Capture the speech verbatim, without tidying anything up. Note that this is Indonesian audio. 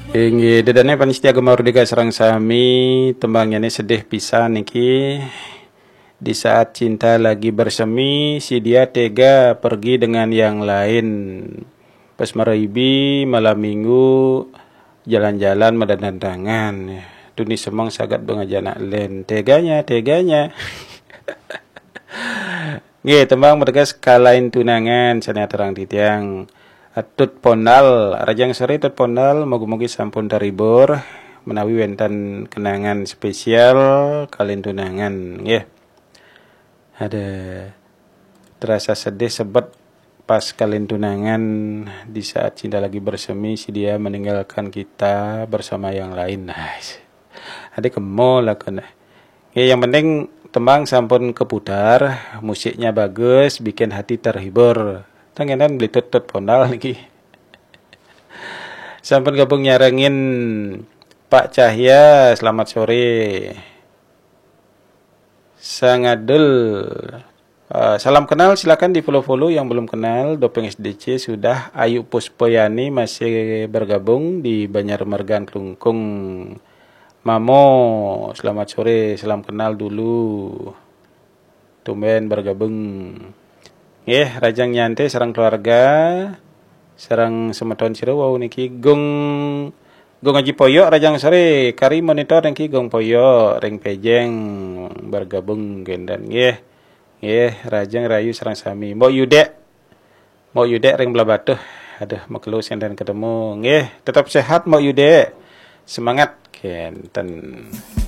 Inggih dedane panitia Gemardika sareng sami tembangnya ini sedih pisan niki. Di saat cinta lagi bersemi, si dia tega pergi dengan yang lain. Pas maraibi malam minggu jalan-jalan madandangan. Duni semang sagat bengajana len. Teganya, teganya. Nggih, tembang mergas kalain tunangan sana terang titiang. Atut pondal, rajang sore tut pondal, moga-moga sampun taribur menawi wenten kenangan spesial kalian tunangan, nggih. Ada terasa sedih sebab pas kalian tunangan di saat cinta lagi bersemi si dia meninggalkan kita bersama yang lain. Nice. Ada kemol lah kena. Ya, yang penting tembang sampun keputar, musiknya bagus, bikin hati terhibur. Tangenan beli tut-tut pondal niki. Sampun gabung nyarengin Pak Cahya, selamat sore. Sangadul. Uh, salam kenal, silakan di follow-follow yang belum kenal. Dopeng S D C sudah. Ayu Puspoyani masih bergabung di Banjar Margan Klungkung. Mamo, selamat sore, salam kenal dulu. Tumben bergabung. Nggih, rajang nyantai sareng keluarga, sareng semeton sira wau niki gong gong aji poyo rajang sore, kari monitor niki gong poyo ring pejeng bergabung gendan nggih. Nggih, rajang rayu sareng sami. Mbok Yude. Mbok Yude ring belah batuh. Aduh, makelu senden ketemu. Nggih, tetap sehat Mbok Yude. Semangat kenten.